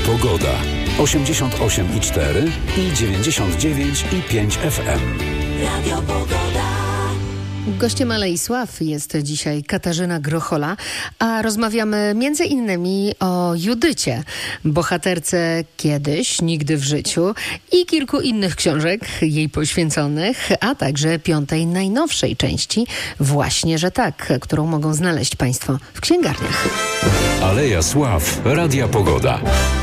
Pogoda. 88,4 i 99,5 FM. Radio Pogoda. Gościem Alei Sław jest dzisiaj Katarzyna Grochola, a rozmawiamy między innymi o Judycie, bohaterce Kiedyś, Nigdy w życiu i kilku innych książek jej poświęconych, a także 5. najnowszej części, Właśnie, że tak, którą mogą znaleźć Państwo w księgarniach. Aleja Sław, Radia Pogoda.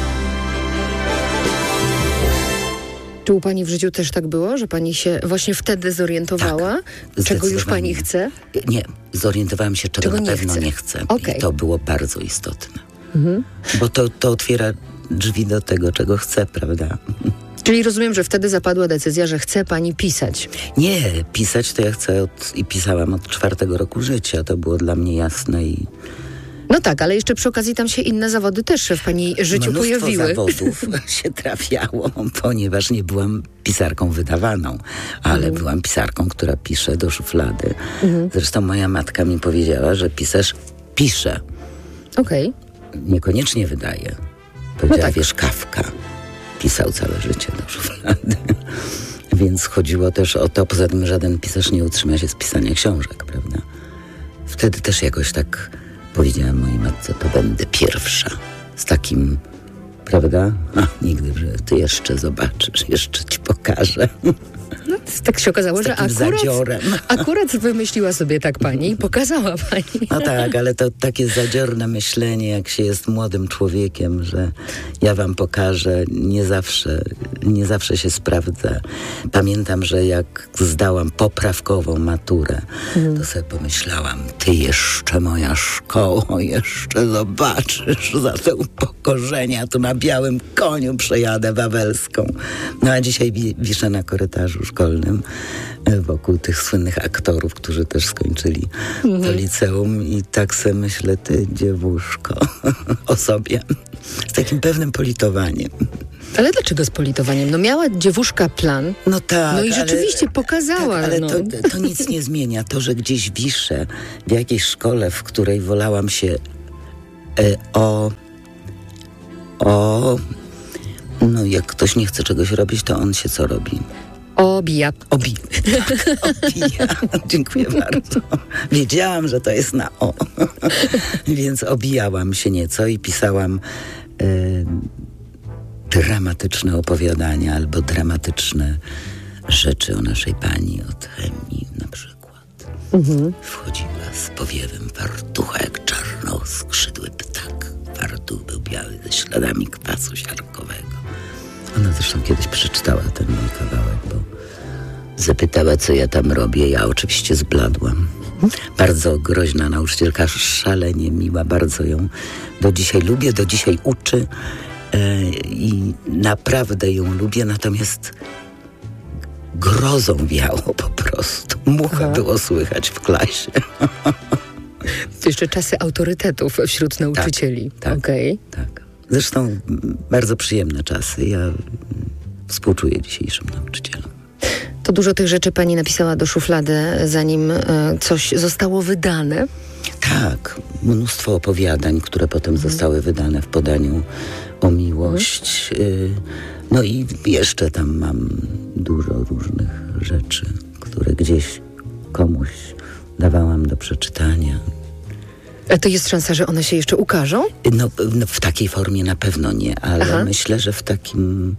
Czy u Pani w życiu też tak było, że Pani się właśnie wtedy zorientowała, czego już Pani chce? Nie, zorientowałam się, czego na pewno nie chcę. Okay. I to było bardzo istotne. Bo to otwiera drzwi do tego, czego chcę, prawda? Czyli rozumiem, że wtedy zapadła decyzja, że chce Pani pisać. Nie, pisać to ja chcę i pisałam od 4. roku życia. To było dla mnie jasne i... No tak, ale jeszcze przy okazji tam się inne zawody też w Pani życiu pojawiły. Zawodów się trafiało, ponieważ nie byłam pisarką wydawaną, ale byłam pisarką, która pisze do szuflady. Zresztą moja matka mi powiedziała, że pisarz pisze. Okej. Niekoniecznie wydaje. Powiedziała, wiesz, Kafka pisał całe życie do szuflady. Więc chodziło też o to, poza tym żaden pisarz nie utrzyma się z pisania książek, prawda? Wtedy też jakoś tak... Powiedziałam mojej matce, to będę pierwsza. Z takim, prawda? Nigdy, że ty jeszcze zobaczysz, jeszcze ci pokażę. No, tak się okazało, że akurat wymyśliła sobie tak Pani i pokazała Pani. No tak, ale to takie zadziorne myślenie, jak się jest młodym człowiekiem, że ja wam pokażę, nie zawsze się sprawdza. Pamiętam, że jak zdałam poprawkową maturę, to sobie pomyślałam, ty jeszcze moja szkoło, jeszcze zobaczysz za te upokorzenia, tu na białym koniu przejadę wawelską. No a dzisiaj wiszę na korytarzu szkolnym wokół tych słynnych aktorów, którzy też skończyli to liceum i tak sobie myślę, ty dziewuszko, o sobie. Z takim pewnym politowaniem. Ale dlaczego z politowaniem? No miała dziewuszka plan. No tak. No i rzeczywiście pokazała. Tak, ale to nic nie zmienia. To, że gdzieś wiszę w jakiejś szkole, w której wolałam się no jak ktoś nie chce czegoś robić, to on się co robi? Obija. Obija. Dziękuję bardzo. Wiedziałam, że to jest na o. Więc obijałam się nieco i pisałam dramatyczne opowiadania albo dramatyczne rzeczy o naszej pani od chemii na przykład. Wchodziła z powiewem fartucha jak czarnoskrzydły ptak. Fartuch był biały ze śladami kwasu siarkowego. Ona zresztą kiedyś przeczytała ten mój kawałek, bo zapytała, co ja tam robię. Ja oczywiście zbladłam. Bardzo groźna nauczycielka, szalenie miła, bardzo ją do dzisiaj lubię, do dzisiaj uczy i naprawdę ją lubię, natomiast grozą wiało po prostu. Mucha było słychać w klasie. To jeszcze czasy autorytetów wśród nauczycieli. Tak. Zresztą bardzo przyjemne czasy. Ja współczuję dzisiejszym nauczycielom. To dużo tych rzeczy Pani napisała do szuflady, zanim coś zostało wydane? Tak. Mnóstwo opowiadań, które potem zostały wydane w podaniu o miłość. No i jeszcze tam mam dużo różnych rzeczy, które gdzieś komuś dawałam do przeczytania. A to jest szansa, że one się jeszcze ukażą? No w takiej formie na pewno nie, ale myślę, że w takim...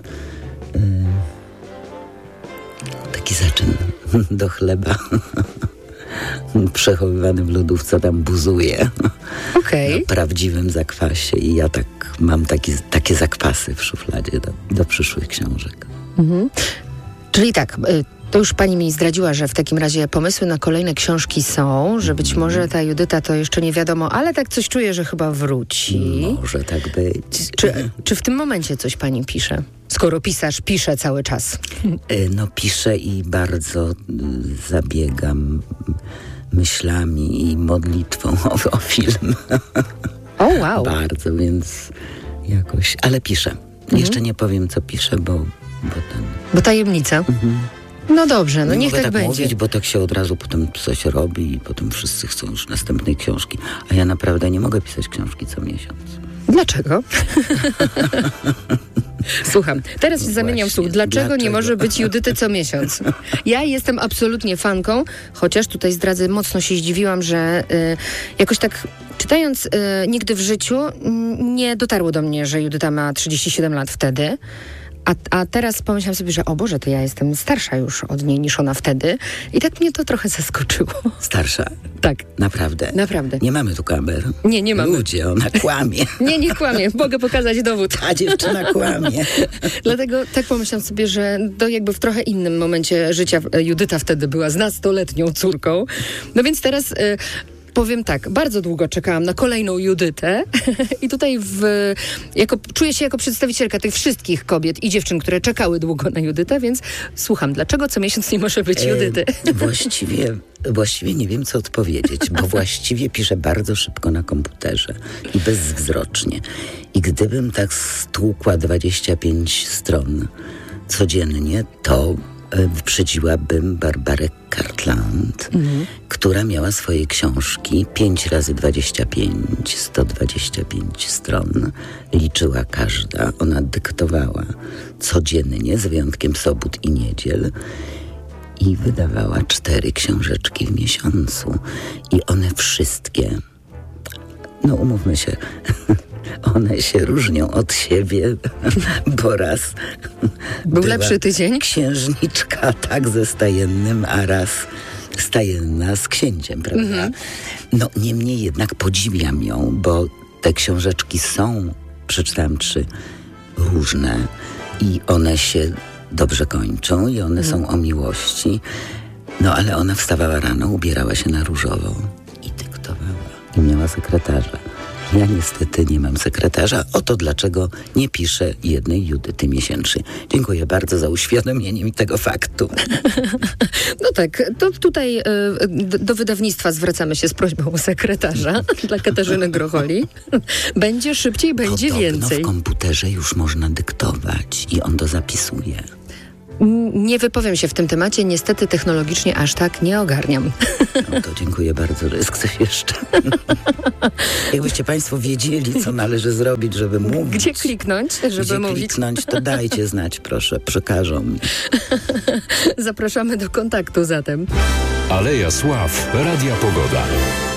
taki zaczyn do chleba przechowywany w lodówce tam buzuje. Na prawdziwym zakwasie i ja tak mam takie zakwasy w szufladzie do przyszłych książek. Czyli tak... To już Pani mi zdradziła, że w takim razie pomysły na kolejne książki są, że być może ta Judyta to jeszcze nie wiadomo, ale tak coś czuję, że chyba wróci. Może tak być. Czy w tym momencie coś Pani pisze? Skoro pisarz pisze cały czas. No piszę i bardzo zabiegam myślami i modlitwą o film. O, wow. Bardzo, więc jakoś... Ale piszę. Jeszcze nie powiem, co piszę, bo tajemnica. No dobrze, no niech tak będzie. Mówić, bo tak się od razu potem coś robi i potem wszyscy chcą już następnej książki. A ja naprawdę nie mogę pisać książki co miesiąc. Dlaczego? Słucham, teraz się zamieniam w słów. Dlaczego nie może być Judyty co miesiąc? Ja jestem absolutnie fanką, chociaż tutaj zdradzę, mocno się zdziwiłam, że jakoś tak czytając Nigdy w życiu nie dotarło do mnie, że Judyta ma 37 lat wtedy. A teraz pomyślałam sobie, że o Boże, to ja jestem starsza już od niej niż ona wtedy. I tak mnie to trochę zaskoczyło. Starsza? Tak. Naprawdę? Naprawdę. Nie mamy tu kamer. Nie mamy. Ludzie, ona kłamie. Nie kłamie. Mogę pokazać dowód. Ta dziewczyna kłamie. Dlatego tak pomyślałam sobie, że to jakby w trochę innym momencie życia Judyta wtedy była z nastoletnią córką. No więc teraz... Powiem tak, bardzo długo czekałam na kolejną Judytę i tutaj czuję się jako przedstawicielka tych wszystkich kobiet i dziewczyn, które czekały długo na Judytę, więc słucham, dlaczego co miesiąc nie może być Judyty? Właściwie nie wiem, co odpowiedzieć, bo właściwie piszę bardzo szybko na komputerze i bezzwrocznie. I gdybym tak stłukła 25 stron codziennie, to wyprzedziłabym Barbarę Cartland, która miała swoje książki 5 razy 25, 125 stron. Liczyła każda, ona dyktowała codziennie, z wyjątkiem sobót i niedziel. I wydawała 4 książeczki w miesiącu. I one wszystkie, no umówmy się, one się różnią od siebie, bo raz był lepszy tydzień. Księżniczka tak ze stajennym, a raz stajenna z księciem, prawda? No niemniej jednak podziwiam ją, bo te książeczki są, przeczytałam 3 różne i one się dobrze kończą i one są o miłości. No ale ona wstawała rano, ubierała się na różowo i dyktowała. I miała sekretarza. Ja niestety nie mam sekretarza. Oto dlaczego nie piszę jednej Judyty miesięcznie. Dziękuję bardzo za uświadomienie mi tego faktu. No tak, to tutaj do wydawnictwa zwracamy się z prośbą o sekretarza dla Katarzyny Grocholi. Będzie szybciej, będzie więcej. W komputerze już można dyktować i on to zapisuje. Nie wypowiem się w tym temacie, niestety technologicznie aż tak nie ogarniam. No to dziękuję bardzo, że jest ktoś jeszcze. Jakbyście Państwo wiedzieli, co należy zrobić, żeby mówić. Gdzie kliknąć, żeby mówić? Kliknąć, to dajcie znać, proszę, przekażą mi. Zapraszamy do kontaktu zatem. Aleja Sław, Radia Pogoda.